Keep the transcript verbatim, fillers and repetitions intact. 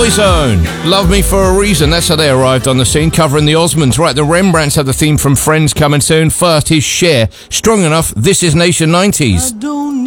Boyzone, Love Me For A Reason. That's how they arrived on the scene, covering the Osmonds. Right, the Rembrandts have the theme from Friends coming soon. First, his Cher. Strong Enough, this is Nation nineties.